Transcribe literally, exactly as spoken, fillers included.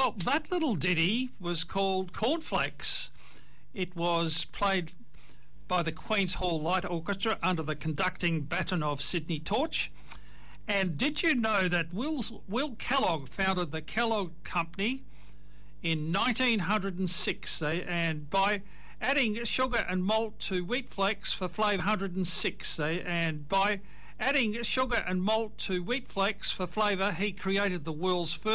Well, that little ditty was called Cornflakes. It was played by the Queen's Hall Light Orchestra under the conducting baton of Sydney Torch. And did you know that Will's, Will Kellogg founded the Kellogg Company in nineteen oh six, they, and by adding sugar and malt to wheat flakes for flavour, one hundred six, they, and by adding sugar and malt to wheat flakes for flavour, he created the world's first